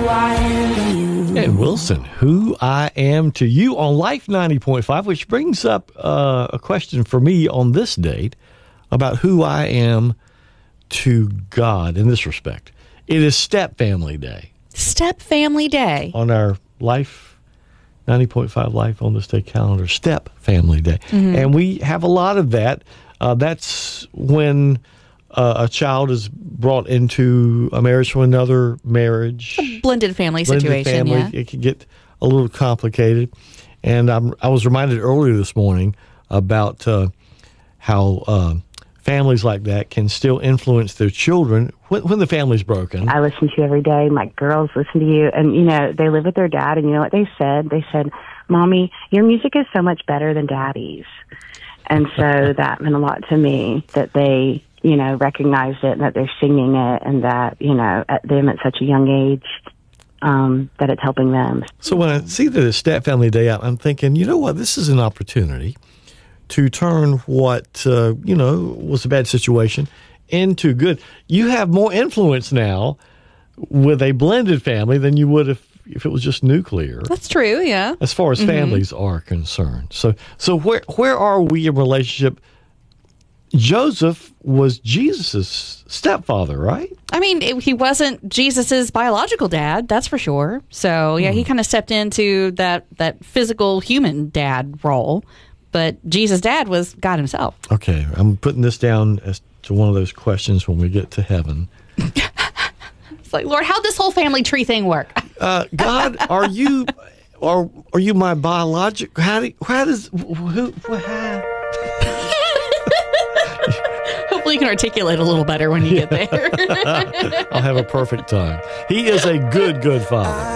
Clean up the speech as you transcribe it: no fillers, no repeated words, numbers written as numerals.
I am to you. And Wilson, who I am to you on Life 90.5, which brings up a question for me on this date about who I am to God in this respect. It is Step Family Day. Step Family Day. On our Life 90.5 Life on this Day calendar, Step Family Day. Mm-hmm. And we have a lot of that. That's when a child is brought into a marriage from another marriage. A blended family situation, yeah. It can get a little complicated. And I was reminded earlier this morning about how families like that can still influence their children when the family's broken. I listen to you every day. My girls listen to you. And, they live with their dad. And you know what they said? They said, Mommy, your music is so much better than Daddy's. And so that meant a lot to me that they, recognized it and that they're singing it and that, at them at such a young age, that it's helping them. So when I see that it's Step Family Day, I'm thinking, you know what? This is an opportunity to turn what, was a bad situation into good. You have more influence now with a blended family than you would if it was just nuclear. That's true, yeah. As far as families are concerned. So where are we in relationship? Joseph was Jesus' stepfather, right? I mean, he wasn't Jesus' biological dad, that's for sure. So, yeah, he kind of stepped into that physical human dad role. But Jesus' dad was God himself. Okay, I'm putting this down as to one of those questions when we get to heaven. It's like, Lord, how'd this whole family tree thing work? God, are you my biological? Hopefully you can articulate a little better when you get there. I'll have a perfect time. He is a good father.